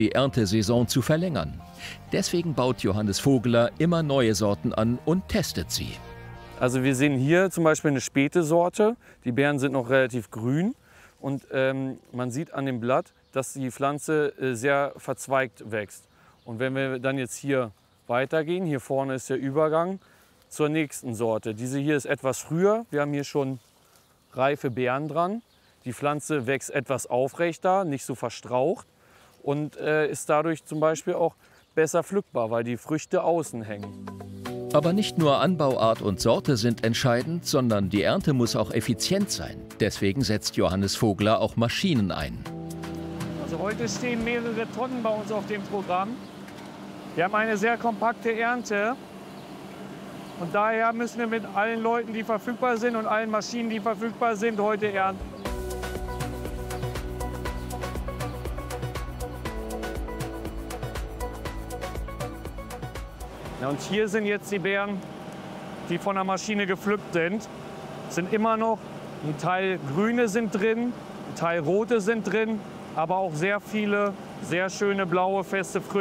die Erntesaison zu verlängern. Deswegen baut Johannes Vogeler immer neue Sorten an und testet sie. Also wir sehen hier zum Beispiel eine späte Sorte. Die Beeren sind noch relativ grün und man sieht an dem Blatt, dass die Pflanze sehr verzweigt wächst. Und wenn wir dann jetzt hier weitergehen, hier vorne ist der Übergang zur nächsten Sorte. Diese hier ist etwas früher. Wir haben hier schon reife Beeren dran. Die Pflanze wächst etwas aufrechter, nicht so verstraucht und ist dadurch zum Beispiel auch besser pflückbar, weil die Früchte außen hängen. Aber nicht nur Anbauart und Sorte sind entscheidend, sondern die Ernte muss auch effizient sein. Deswegen setzt Johannes Vogeler auch Maschinen ein. Also heute stehen mehrere Tonnen bei uns auf dem Programm. Wir haben eine sehr kompakte Ernte und daher müssen wir mit allen Leuten, die verfügbar sind und allen Maschinen, die verfügbar sind, heute ernten. Ja, und hier sind jetzt die Beeren, die von der Maschine gepflückt sind. Es sind immer noch ein Teil grüne sind drin, ein Teil rote sind drin, aber auch sehr viele sehr schöne blaue feste Früchte.